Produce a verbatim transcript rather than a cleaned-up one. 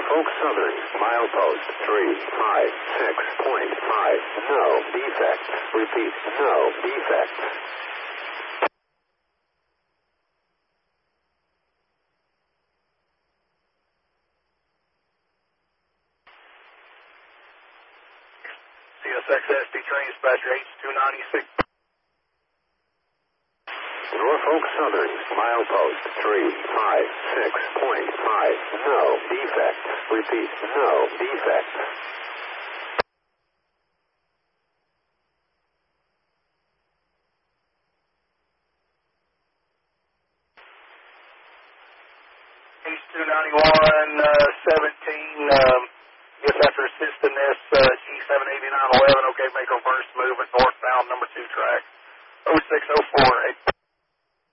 Norfolk Southern, milepost three five six point five. No defect. Repeat, no defect. C S X S D train dispatcher H two ninety-six. Norfolk Southern, milepost three five six point five. No defect. Repeat, no defect. H two ninety-one, uh, seventeen, um, yes, after assisting this, uh, G seven eighty-nine eleven, okay, make reverse movement northbound number two track, oh six oh four eight.